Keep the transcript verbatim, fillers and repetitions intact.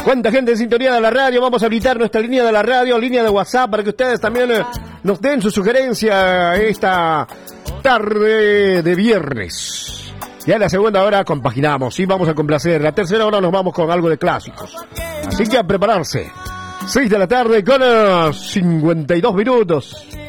¿Cuánta gente en sintonía de la radio? Vamos a habilitar nuestra línea de la radio, línea de WhatsApp, para que ustedes también eh, nos den su sugerencia esta tarde de viernes. Ya en la segunda hora compaginamos y vamos a complacer. La tercera hora nos vamos con algo de clásicos. Así que a prepararse. seis de la tarde con uh, cincuenta y dos minutos.